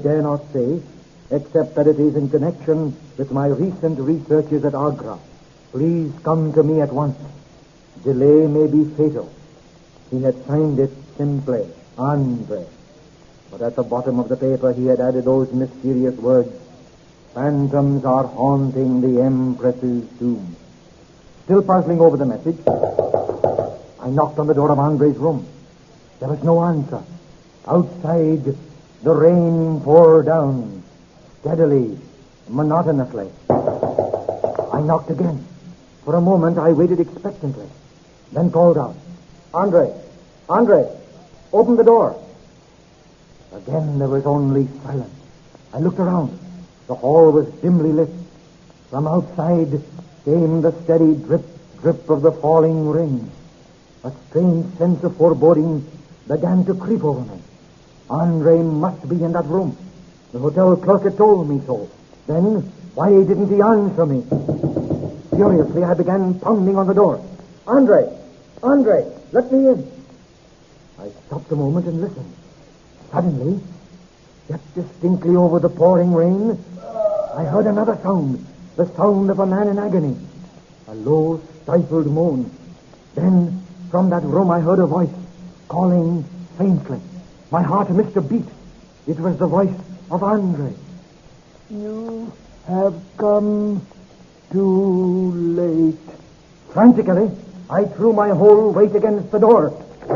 dare not say, except that it is in connection with my recent researches at Agra. Please come to me at once. Delay may be fatal. He had signed it simply, Andre. But at the bottom of the paper he had added those mysterious words, phantoms are haunting the Empress's tomb. Still puzzling over the message, I knocked on the door of Andre's room. There was no answer. Outside, the rain poured down, steadily, monotonously. I knocked again. For a moment, I waited expectantly, then called out, Andre, open the door. Again, there was only silence. I looked around. The hall was dimly lit. From outside came the steady drip, drip of the falling rain. A strange sense of foreboding began to creep over me. Andre must be in that room. The hotel clerk had told me so. Then, why didn't he answer me? Furiously, I began pounding on the door. Andre, let me in. I stopped a moment and listened. Suddenly, yet distinctly over the pouring rain, I heard another sound, the sound of a man in agony. A low, stifled moan. Then, from that room, I heard a voice calling faintly. My heart missed a beat. It was the voice of Andre. You have come too late. Frantically, I threw my whole weight against the door.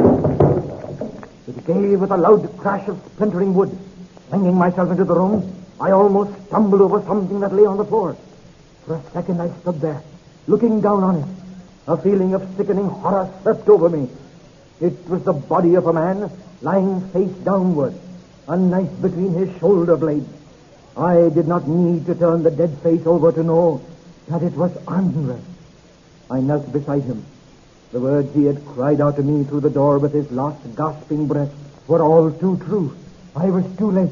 It gave with a loud crash of splintering wood. Flinging myself into the room, I almost stumbled over something that lay on the floor. For a second I stood there, looking down on it. A feeling of sickening horror swept over me. It was the body of a man lying face downward, a knife between his shoulder blades. I did not need to turn the dead face over to know that it was Andre. I knelt beside him. The words he had cried out to me through the door with his last gasping breath were all too true. I was too late.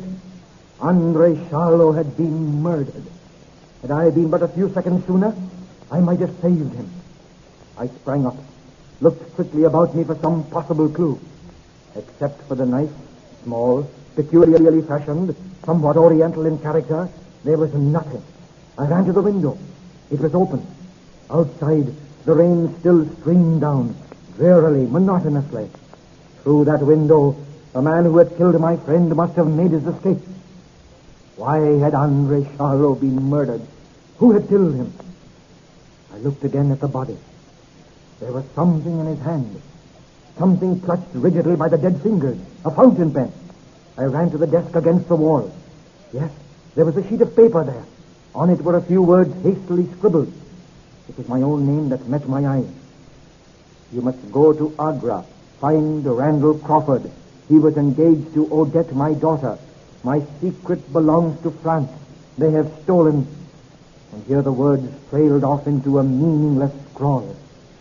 Andre Charlot had been murdered. Had I been but a few seconds sooner, I might have saved him. I sprang up, looked quickly about me for some possible clue. Except for the knife, small, peculiarly fashioned, somewhat oriental in character, there was nothing. I ran to the window. It was open. Outside, the rain still streamed down, drearily, monotonously. Through that window, the man who had killed my friend must have made his escape. Why had Andre Charlot been murdered? Who had killed him? I looked again at the body. There was something in his hand. Something clutched rigidly by the dead fingers. A fountain pen. I ran to the desk against the wall. Yes, there was a sheet of paper there. On it were a few words hastily scribbled. It was my own name that met my eyes. You must go to Agra. Find Randall Crawford. He was engaged to Odette, my daughter. My secret belongs to France. They have stolen. And here the words trailed off into a meaningless scrawl.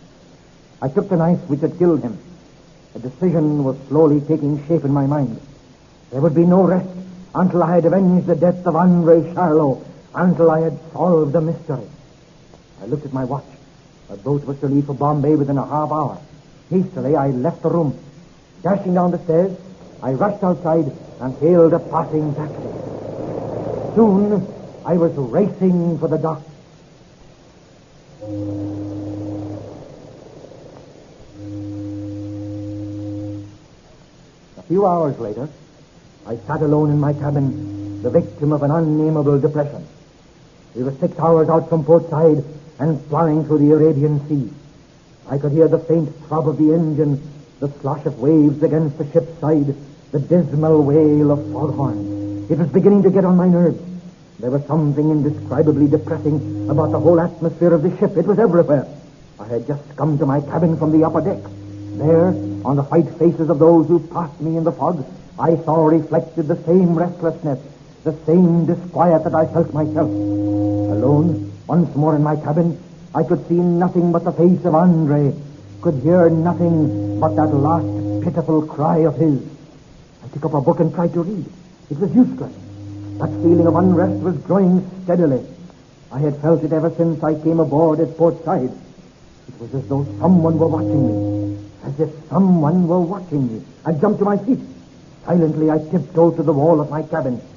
I took the knife which had killed him. A decision was slowly taking shape in my mind. There would be no rest until I had avenged the death of Andre Charlot, until I had solved the mystery. I looked at my watch. A boat was to leave for Bombay within a half hour. Hastily, I left the room. Dashing down the stairs, I rushed outside and hailed a passing taxi. Soon, I was racing for the dock. A few hours later, I sat alone in my cabin, the victim of an unnameable depression. We were 6 hours out from Port Said and flying through the Arabian Sea. I could hear the faint throb of the engine, the slosh of waves against the ship's side, the dismal wail of foghorns. It was beginning to get on my nerves. There was something indescribably depressing about the whole atmosphere of the ship. It was everywhere. I had just come to my cabin from the upper deck. There, on the white faces of those who passed me in the fog, I saw reflected the same restlessness, the same disquiet that I felt myself. Alone, once more in my cabin, I could see nothing but the face of Andre, could hear nothing but that last pitiful cry of his. I took up a book and tried to read. It was useless. That feeling of unrest was growing steadily. I had felt it ever since I came aboard at Port Said. It was as though someone were watching me. As if someone were watching me. I jumped to my feet. Silently, I tiptoed to the wall of my cabin.